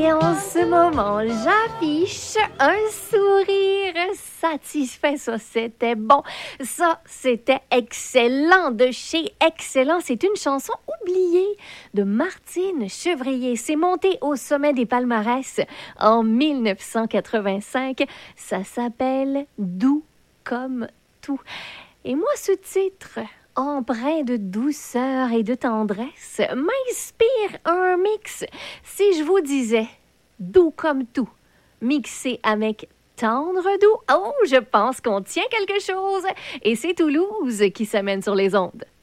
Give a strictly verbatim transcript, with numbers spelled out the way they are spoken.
Et en ce moment, j'affiche un sourire satisfait. Ça, c'était bon. Ça, c'était excellent de chez Excellent. C'est une chanson oubliée de Martine Chevrier. C'est monté au sommet des palmarès en mille neuf cent quatre-vingt-cinq. Ça s'appelle « Doux comme tout ». Et moi, ce titre, empreint de douceur et de tendresse, m'inspire un mix. Si je vous disais « doux comme tout », mixé avec « tendre doux », oh, je pense qu'on tient quelque chose. Et c'est Toulouse qui s'amène sur les ondes.